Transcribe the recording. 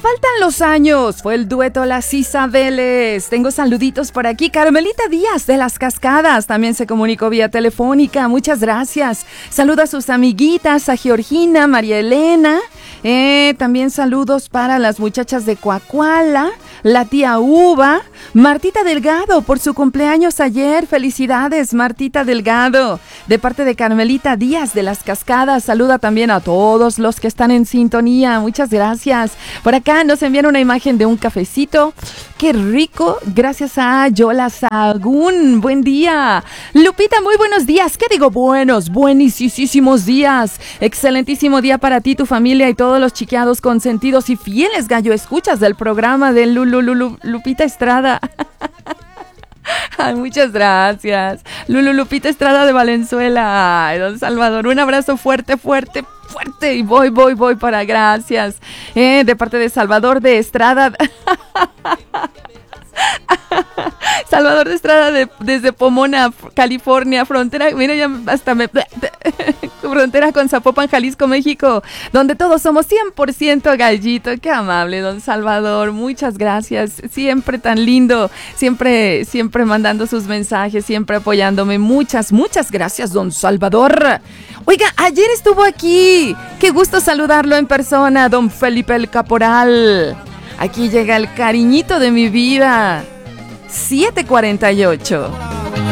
faltan los años. Fue el dueto Las Isabeles. Tengo saluditos por aquí. Carmelita Díaz de Las Cascadas también se comunicó vía telefónica. Muchas gracias. Saluda a sus amiguitas, a Georgina, María Elena. También saludos para las muchachas de Coacuala, la tía Uva, Martita Delgado por su cumpleaños ayer. Felicidades, Martita Delgado. De parte de Carmelita Díaz de Las Cascadas, saluda también a todos los que están en sintonía. Muchas gracias. Por acá nos envían una imagen de un cafecito. ¡Qué rico! Gracias a Yola Sagún. Buen día. Lupita, muy buenos días. ¿Qué digo? Buenísimos días. Excelentísimo día para ti, tu familia y todos los chiqueados consentidos y fieles gallo escuchas del programa de Lupita Estrada. Ay, muchas gracias. Lupita Estrada de Valenzuela. Ay, don Salvador, un abrazo fuerte. Y voy para gracias. De parte de Salvador de Estrada. Salvador de Estrada desde Pomona, California, frontera, mira, ya hasta frontera con Zapopan, Jalisco, México, donde todos somos 100% gallito. Qué amable, don Salvador, muchas gracias, siempre tan lindo, siempre mandando sus mensajes, siempre apoyándome. Muchas gracias, don Salvador. Oiga, ayer estuvo aquí, qué gusto saludarlo en persona, don Felipe el Caporal. Aquí llega el cariñito de mi vida. 7:48.